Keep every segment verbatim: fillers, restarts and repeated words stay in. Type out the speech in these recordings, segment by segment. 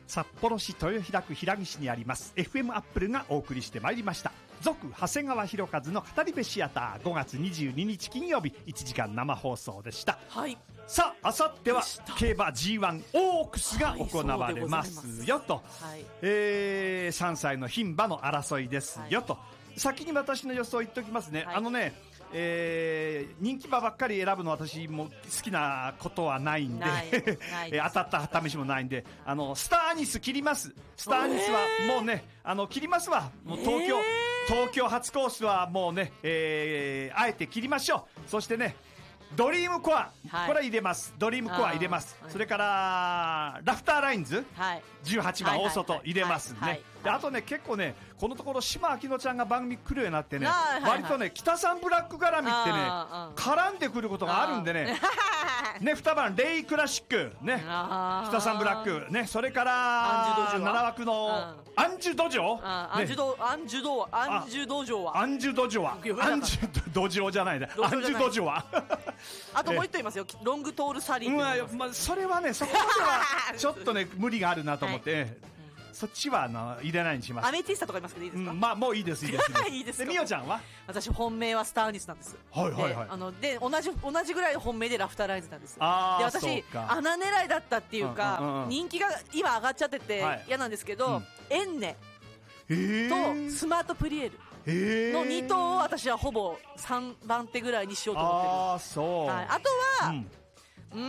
札幌市豊平区平岸にあります エフエム アップルがお送りしてまいりました。続長谷川博一の語り部シアター、ごがつにじゅうににち金曜日いちじかん生放送でした。 はい。 さあ、あさっては競馬 ジーワン オークスが行われますよと、はい、えー、さんさいの牝馬の争いですよと、はい、先に私の予想言っておきますね、はい、あのね、えー、人気馬ばっかり選ぶの私も好きなことはないんで、ないない当たった試しもないんで、あのスターアニス切ります。スターアニスはもうね、あの切りますわ。もう東京、えー、東京初コースはもうね、えー、あえて切りましょう。そしてね、ドリームコア、はい、これは入れます。ドリームコア入れます。それからラフターラインズ、はい、じゅうはちばん大外入れますね、はいはいはいはい、であとね、結構ね、このところ島明乃ちゃんが番組来るようになってね、はいはい、割とね北さんブラック絡みってね絡んでくることがあるんでねね、にばんレイクラシックね、北さんブラックね、それからななわくのアンジュドジョ、 アンジュドアンジュドアンジュドジョはアンジュドジョはアンジュドジョじゃないね、アンジュドジョはあともう一頭いますよ、ロングトールサリー、 うん、まあ、それはね、そこまではちょっとね無理があるなと思って、はい、そっちはあの入れないにします。 アメティスタとかいますけどいいですか？ うん、まあもういいですいいですいいです。でみおちゃんは？ 私本命はスターアニスなんです。 はいはいはい。 あので同じ同じぐらい本命でラフターライズなんです。あで私穴狙いだったっていうか、うんうんうん、人気が今上がっちゃってて嫌なんですけど、はい、エンネとスマートプリエルのに頭を私はほぼさんばん手ぐらいにしようと思ってる。 ああそう。 はい、あとは。うんうん、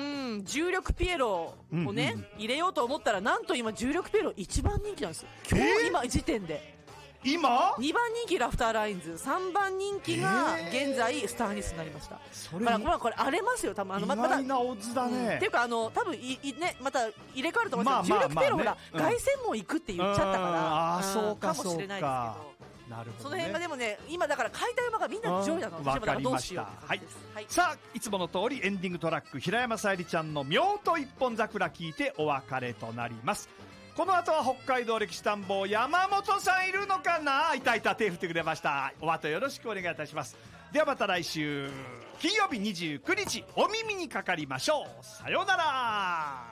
重力ピエロをね、うんうん、入れようと思ったらなんと今重力ピエロ一番人気なんですよ。今日今時点で今にばん人気ラフターラインズ、さんばん人気が現在スターアニスになりました。それだからこれ荒れますよ多分。あの意外なオッズだね、うん、 っていうかあの多分いい、ね、また入れ替わると思うんですけど、まあまあまあね、重力ピエロほら、うん、凱旋門行くって言っちゃったから、 あそうかそうかもしれないですけど、 なるほどね、 その辺がでもね今だから買いたい馬がみんな上位なの。 わかりました。はい、はい、さあいつもの通りエンディングトラック、平山さゆりちゃんの妙と一本桜聞いてお別れとなります。この後は北海道歴史探訪山本さんいるのかな。いたいた、手振ってくれました。お後よろしくお願いいたします。ではまた来週金曜日にじゅうくにちお耳にかかりましょう。さようなら。